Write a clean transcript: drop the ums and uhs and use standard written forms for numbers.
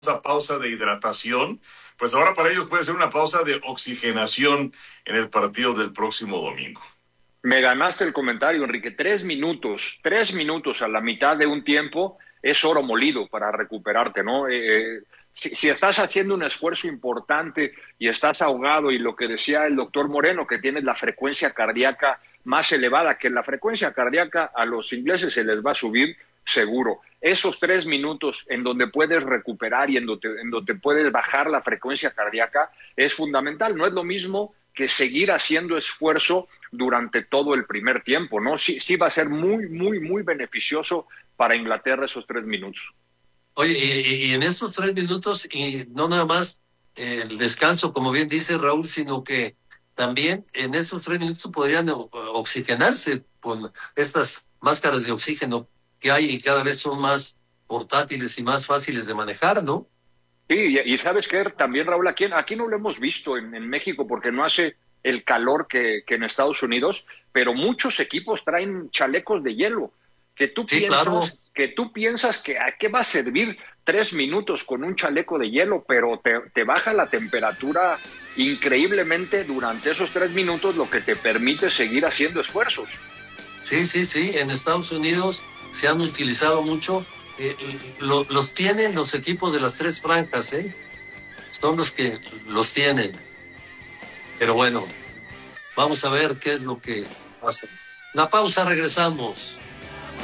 esa pausa de hidratación, pues ahora para ellos puede ser una pausa de oxigenación en el partido del próximo domingo. Me ganaste el comentario, Enrique. 3 minutos a la mitad de un tiempo es oro molido para recuperarte, ¿no? Si estás haciendo un esfuerzo importante y estás ahogado, y lo que decía el doctor Moreno, que tienes la frecuencia cardíaca más elevada, que la frecuencia cardíaca a los ingleses se les va a subir seguro. Esos 3 minutos en donde puedes recuperar y en donde puedes bajar la frecuencia cardíaca es fundamental. No es lo mismo que seguir haciendo esfuerzo durante todo el primer tiempo, ¿no? Sí, sí va a ser muy, muy, muy beneficioso para Inglaterra esos 3 minutos. Oye, y en esos 3 minutos, y no nada más el descanso, como bien dice Raúl, sino que también en esos 3 minutos podrían oxigenarse con estas máscaras de oxígeno que hay y cada vez son más portátiles y más fáciles de manejar, ¿no? Sí, y sabes qué, también Raúl, aquí no lo hemos visto en México porque no hace el calor que en Estados Unidos, pero muchos equipos traen chalecos de hielo, que tú Sí, claro. piensas que tú piensas que a qué va a servir 3 minutos con un chaleco de hielo, pero te baja la temperatura increíblemente durante esos 3 minutos, lo que te permite seguir haciendo esfuerzos. Sí, sí, sí. En Estados Unidos se han utilizado mucho. Los tienen los equipos de las tres franjas, ¿eh? Son los que los tienen. Pero bueno, vamos a ver qué es lo que pasa. Una pausa, regresamos.